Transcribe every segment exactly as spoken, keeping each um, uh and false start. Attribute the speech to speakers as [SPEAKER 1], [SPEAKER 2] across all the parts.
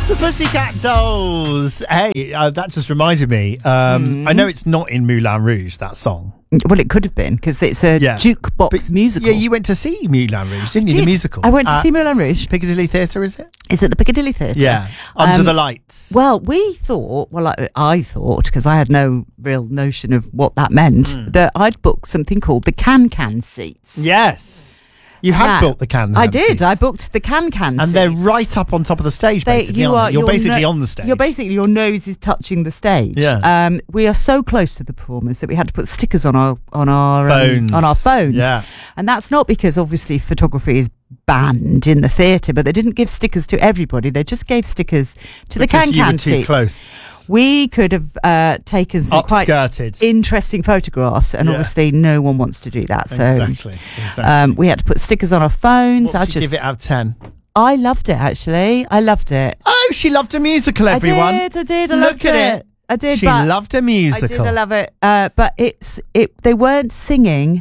[SPEAKER 1] The Pussycat Dolls. Hey, uh, that just reminded me. Um, mm. I know it's not in Moulin Rouge, that song.
[SPEAKER 2] Well, it could have been, because it's a yeah. jukebox but, musical.
[SPEAKER 1] Yeah, you went to see Moulin Rouge, didn't you?
[SPEAKER 2] Did.
[SPEAKER 1] The musical.
[SPEAKER 2] I went to see Moulin Rouge.
[SPEAKER 1] Piccadilly Theatre, is it?
[SPEAKER 2] Is it the Piccadilly Theatre?
[SPEAKER 1] Yeah, under um, the lights.
[SPEAKER 2] Well, we thought, well, I, I thought, because I had no real notion of what that meant, mm. that I'd booked something called the Can-Can seats.
[SPEAKER 1] Yes. You had
[SPEAKER 2] now,
[SPEAKER 1] built the Can-Can
[SPEAKER 2] I did.
[SPEAKER 1] seats.
[SPEAKER 2] I booked the Can-Can
[SPEAKER 1] and
[SPEAKER 2] seats.
[SPEAKER 1] they're right up on top of the stage,
[SPEAKER 2] they,
[SPEAKER 1] basically.
[SPEAKER 2] you are,
[SPEAKER 1] you're, you're basically
[SPEAKER 2] no,
[SPEAKER 1] on the stage.
[SPEAKER 2] You're basically, your nose is touching the stage.
[SPEAKER 1] Yeah.
[SPEAKER 2] Um, we are so close to the performers that we had to put stickers on our on our
[SPEAKER 1] phones.
[SPEAKER 2] Um, on our phones.
[SPEAKER 1] Yeah.
[SPEAKER 2] And that's not because obviously photography is banned in the theatre, but they didn't give stickers to everybody. They just gave stickers to
[SPEAKER 1] because
[SPEAKER 2] the Can-Can
[SPEAKER 1] you were too
[SPEAKER 2] seats.
[SPEAKER 1] Close.
[SPEAKER 2] We could have uh, taken some quite interesting photographs, and yeah. obviously no one wants to do that. So
[SPEAKER 1] exactly, exactly.
[SPEAKER 2] Um, we had to put stickers on our phones.
[SPEAKER 1] What
[SPEAKER 2] I
[SPEAKER 1] would you
[SPEAKER 2] just
[SPEAKER 1] give it out of ten?
[SPEAKER 2] I loved it, actually. I loved it.
[SPEAKER 1] Oh, she loved a musical, everyone.
[SPEAKER 2] I did, I did. I
[SPEAKER 1] Look
[SPEAKER 2] loved
[SPEAKER 1] at
[SPEAKER 2] it.
[SPEAKER 1] it.
[SPEAKER 2] I did.
[SPEAKER 1] She
[SPEAKER 2] but
[SPEAKER 1] loved a musical.
[SPEAKER 2] I did, I love it. Uh, but it's it. They weren't singing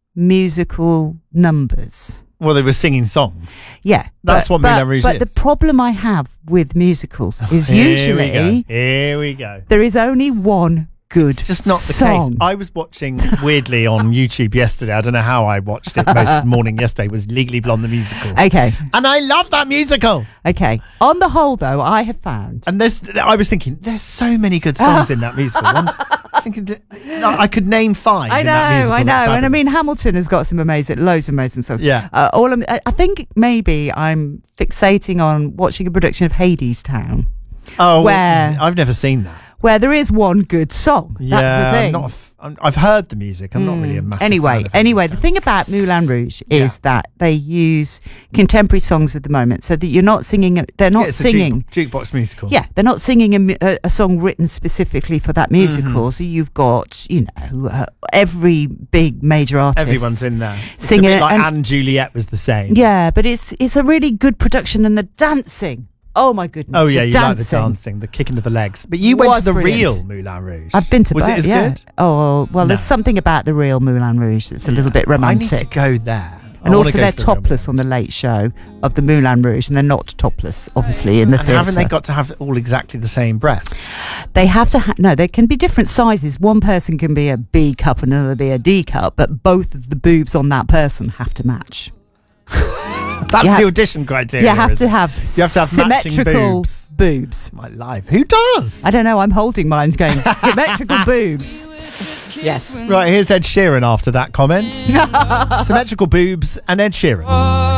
[SPEAKER 2] musical numbers.
[SPEAKER 1] Well, they were singing songs.
[SPEAKER 2] Yeah.
[SPEAKER 1] That's
[SPEAKER 2] but,
[SPEAKER 1] what
[SPEAKER 2] but,
[SPEAKER 1] Moulin Rouge
[SPEAKER 2] but
[SPEAKER 1] is.
[SPEAKER 2] But the problem I have with musicals is
[SPEAKER 1] Here
[SPEAKER 2] usually...
[SPEAKER 1] We go. Here we go.
[SPEAKER 2] There is only one good
[SPEAKER 1] It's just not the
[SPEAKER 2] song.
[SPEAKER 1] case. I was watching weirdly on YouTube yesterday. I don't know how I watched it most morning yesterday. It was Legally Blonde the musical.
[SPEAKER 2] Okay.
[SPEAKER 1] And I love that musical.
[SPEAKER 2] Okay. On the whole, though, I have found...
[SPEAKER 1] And there's, I was thinking, there's so many good songs in that musical. And I was thinking, that, I could name five.
[SPEAKER 2] I
[SPEAKER 1] in
[SPEAKER 2] know,
[SPEAKER 1] that musical.
[SPEAKER 2] I know.
[SPEAKER 1] That's
[SPEAKER 2] and I mean, Hamilton has got some amazing, loads of amazing songs.
[SPEAKER 1] Yeah.
[SPEAKER 2] Uh, all I'm, I think maybe I'm fixating on watching a production of Hadestown.
[SPEAKER 1] Oh,
[SPEAKER 2] where
[SPEAKER 1] I've never seen that.
[SPEAKER 2] Where there is one good song.
[SPEAKER 1] Yeah,
[SPEAKER 2] That's the thing.
[SPEAKER 1] I'm not a f- I'm, I've heard the music. I'm mm. not really a massive
[SPEAKER 2] Anyway,
[SPEAKER 1] fan of
[SPEAKER 2] anyway,
[SPEAKER 1] Hadestown.
[SPEAKER 2] The thing about Moulin Rouge is
[SPEAKER 1] yeah.
[SPEAKER 2] that they use contemporary songs at the moment, so that you're not singing. They're not
[SPEAKER 1] yeah, it's
[SPEAKER 2] singing
[SPEAKER 1] a juke, jukebox musical.
[SPEAKER 2] Yeah, they're not singing a, a, a song written specifically for that musical.
[SPEAKER 1] Mm-hmm.
[SPEAKER 2] So you've got, you know, uh, every big major artist.
[SPEAKER 1] Everyone's in there.
[SPEAKER 2] Singing
[SPEAKER 1] it. Like
[SPEAKER 2] and,
[SPEAKER 1] Anne Juliet was the same.
[SPEAKER 2] Yeah, but it's it's a really good production, and the dancing. Oh my goodness!
[SPEAKER 1] Oh yeah, you
[SPEAKER 2] dancing.
[SPEAKER 1] like the dancing, the kicking of the legs. But you went
[SPEAKER 2] was
[SPEAKER 1] to the
[SPEAKER 2] brilliant.
[SPEAKER 1] real Moulin Rouge.
[SPEAKER 2] I've been to
[SPEAKER 1] Was
[SPEAKER 2] both,
[SPEAKER 1] it as
[SPEAKER 2] yeah.
[SPEAKER 1] good?
[SPEAKER 2] Oh well,
[SPEAKER 1] no.
[SPEAKER 2] there's something about the real Moulin Rouge that's a
[SPEAKER 1] yeah.
[SPEAKER 2] little bit romantic.
[SPEAKER 1] I need to go there.
[SPEAKER 2] And
[SPEAKER 1] I
[SPEAKER 2] also, they're
[SPEAKER 1] the
[SPEAKER 2] topless on the Late Show of the Moulin Rouge, and they're not topless, obviously, in the
[SPEAKER 1] and
[SPEAKER 2] theatre.
[SPEAKER 1] haven't they got to have all exactly the same breasts?
[SPEAKER 2] They have to. Ha- no, they can be different sizes. One person can be a B cup, and another be a D cup, but both of the boobs on that person have to match.
[SPEAKER 1] That's
[SPEAKER 2] you
[SPEAKER 1] the
[SPEAKER 2] ha-
[SPEAKER 1] audition criteria.
[SPEAKER 2] You have to
[SPEAKER 1] it?
[SPEAKER 2] have.
[SPEAKER 1] You have to have
[SPEAKER 2] symmetrical
[SPEAKER 1] boobs.
[SPEAKER 2] boobs.
[SPEAKER 1] My life. Who does?
[SPEAKER 2] I don't know. I'm holding mine, going symmetrical boobs. Yes.
[SPEAKER 1] Right, here's Ed Sheeran after that comment. Symmetrical boobs and Ed Sheeran.